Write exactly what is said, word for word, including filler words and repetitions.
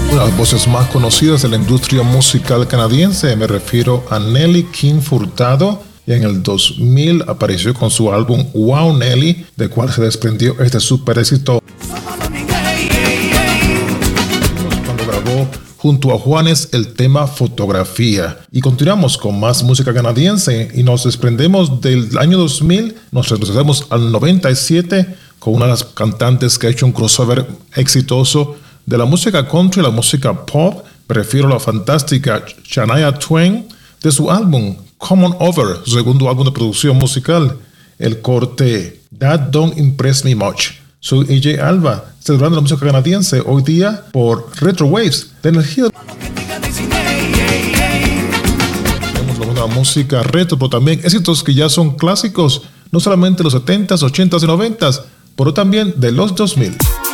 Una de las voces más conocidas de la industria musical canadiense, me refiero a Nelly King Furtado, y en el dos mil apareció con su álbum Wow Nelly, de cual se desprendió este super éxito cuando grabó junto a Juanes el tema Fotografía. Y continuamos con más música canadiense y nos desprendemos del año dos mil, nos retrocedemos al noventa y siete con una de las cantantes que ha hecho un crossover exitoso de la música country a la música pop. Prefiero la fantástica Shania Twain, de su álbum Come On Over, su segundo álbum de producción musical, el corte That Don't Impress Me Much. Soy A J Alba, celebrando la música canadiense hoy día por Retro Waves de energía. Tenemos la música retro, pero también éxitos que ya son clásicos, no solamente de los setentas, ochentas y noventas, pero también de los dos mil.